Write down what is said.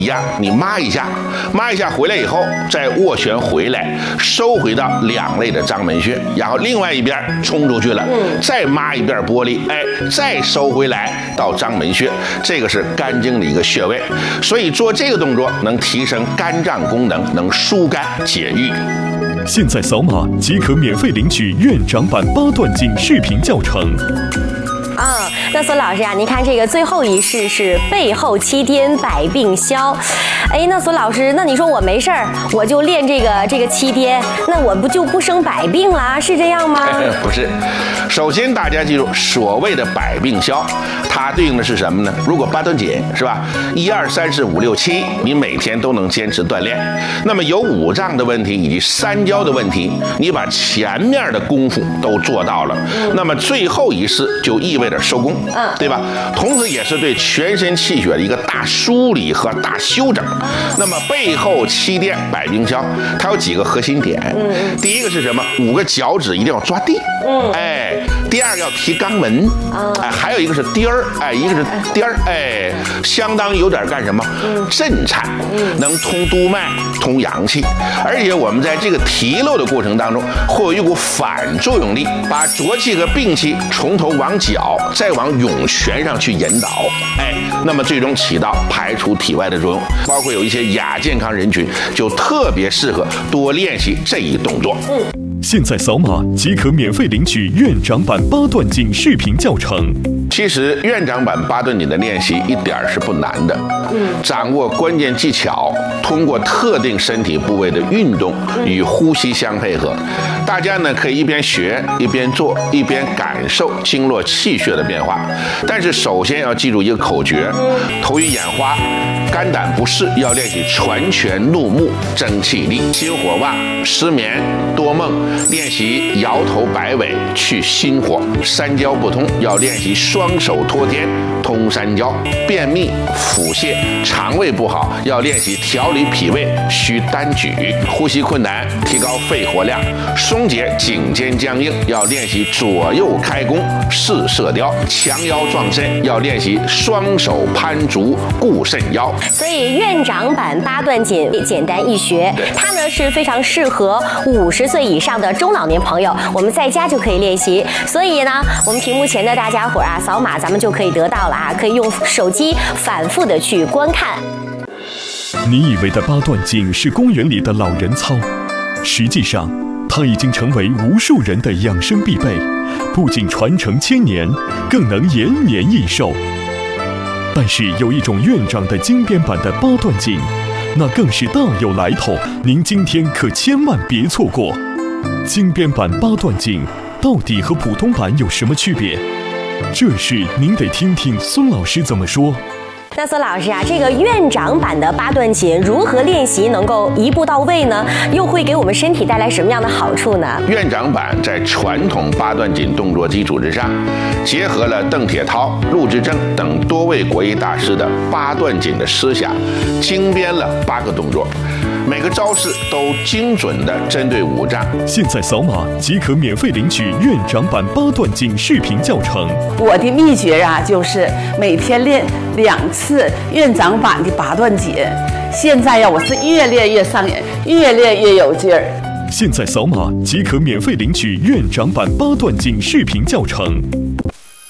一样，你抹一下回来以后，再斡旋回来，收回到两肋的章门穴，然后另外一边冲出去了，再抹一遍玻璃，再收回来到章门穴，这个是肝经的一个穴位，所以做这个动作能提升肝脏功能，能疏肝解郁。 现在扫码即可免费领取院长版8段锦视频教程。 那孙老师啊，您看这个最后一式是背后七颠百病消。那孙老师，那你说我没事儿，我就练这个七颠，那我不就不生百病啦？是这样吗？ 不是，首先大家记住，所谓的百病消，它对应的是什么呢？如果8段锦是吧，1、2、3、4、5、6、7，你每天都能坚持锻炼，那么有五脏的问题以及三焦的问题，你把前面的功夫都做到了，那么最后一式就意味着收工。对吧？同时也是对全身气血的一个大梳理和大修整。那么背后七颠百病消，它有几个核心点。第一个是什么？5个脚趾一定要抓地。第二个要提肛门。还有一个是颠儿。一个是颠儿。相当于有点干什么？震颤，能通督脉，通阳气。而且我们在这个提溜的过程当中，会有一股反作用力，把浊气和病气从头往脚，再往涌泉上去引导，那么最终起到排除体外的作用。包括有一些亚健康人群，就特别适合多练习这一动作。 现在扫码即可免费领取院长版8段锦视频教程。 其实院长版8段锦的练习一点是不难的，掌握关键技巧，通过特定身体部位的运动与呼吸相配合，大家呢可以一边学一边做，一边感受经络气血的变化。但是首先要记住一个口诀：头晕眼花、肝胆不适要练习攒拳怒目争气力；心火旺、失眠、多梦练习摇头摆尾去心火；三焦不通要练习双手托天通三焦；便秘、腹泻、肠胃不好要练习调理脾胃需单举；呼吸困难提高肺活量；松解颈肩僵硬要练习左右开弓试射雕；强腰壮肾要练习双手攀竹固肾腰。 所以院长版8段锦简单易学，它呢是非常适合50岁以上的中老年朋友，我们在家就可以练习。所以呢，我们屏幕前的大家伙啊，扫码咱们就可以得到了啊，可以用手机反复的去观看。 你以为的8段锦是公园里的老人操，实际上它已经成为无数人的养生必备，不仅传承1000年，更能延年益寿。但是有一种院长的精编版的8段锦，那更是大有来头，您今天可千万别错过。精编版8段锦到底和普通版有什么区别？这事您得听听孙老师怎么说。 那孙老师啊，这个院长版的8段锦如何练习能够一步到位呢？又会给我们身体带来什么样的好处呢？ 院长版在传统8段锦动作基础之上，结合了邓铁涛、陆之正等多位国医大师的8段锦的思想，精编了8个动作，每个招式都精准地针对五脏。 现在扫码即可免费领取院长版8段锦视频教程。 我的秘诀啊，就是每天练2次院长版的8段锦。现在呀，我是越练越上瘾，越练越有劲儿。 现在扫码即可免费领取院长版8段锦视频教程。